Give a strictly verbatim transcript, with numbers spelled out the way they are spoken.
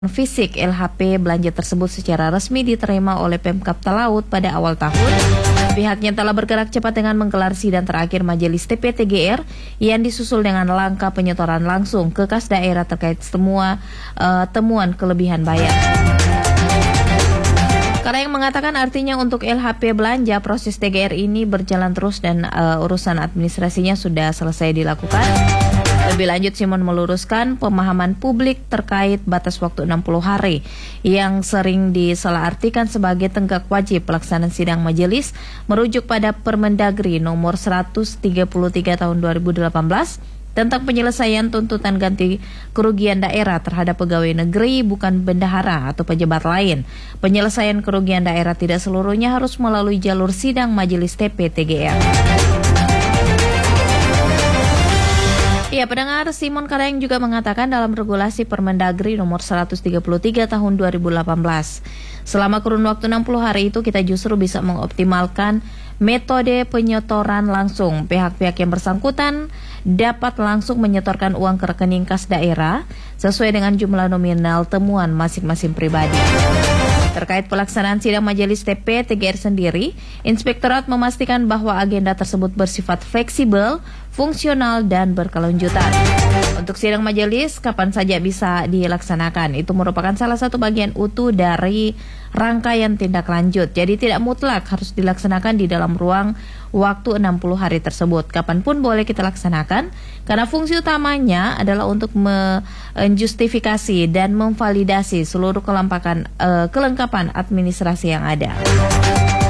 Fisik L H P belanja tersebut secara resmi diterima oleh Pemkab Talaut pada awal tahun. Pihaknya telah bergerak cepat dengan menggelar sidang terakhir Majelis T P T G R yang disusul dengan langkah penyetoran langsung ke kas daerah terkait semua uh, temuan kelebihan bayar. Karena yang mengatakan artinya untuk L H P belanja proses T G R ini berjalan terus dan uh, urusan administrasinya sudah selesai dilakukan. Lebih lanjut, Simon meluruskan pemahaman publik terkait batas waktu enam puluh hari yang sering disalahartikan sebagai tenggat wajib pelaksanaan sidang majelis merujuk pada Permendagri nomor seratus tiga puluh tiga tahun dua ribu delapan belas tentang penyelesaian tuntutan ganti kerugian daerah terhadap pegawai negeri bukan bendahara atau pejabat lain. Penyelesaian kerugian daerah tidak seluruhnya harus melalui jalur sidang majelis T P T G R. Ya, pendengar, Simon Karayang juga mengatakan dalam regulasi Permendagri nomor seratus tiga puluh tiga tahun dua ribu delapan belas, selama kurun waktu enam puluh hari itu kita justru bisa mengoptimalkan metode penyetoran langsung. Pihak-pihak yang bersangkutan dapat langsung menyetorkan uang ke rekening kas daerah sesuai dengan jumlah nominal temuan masing-masing pribadi. Terkait pelaksanaan sidang majelis T P T G R sendiri, Inspektorat memastikan bahwa agenda tersebut bersifat fleksibel, fungsional, dan berkelanjutan. Untuk sidang majelis, kapan saja bisa dilaksanakan. Itu merupakan salah satu bagian utuh dari rangkaian tindak lanjut. Jadi tidak mutlak harus dilaksanakan di dalam ruang waktu enam puluh hari tersebut. Kapanpun boleh kita laksanakan, karena fungsi utamanya adalah untuk menjustifikasi dan memvalidasi seluruh kelampakan, uh, kelengkapan administrasi yang ada.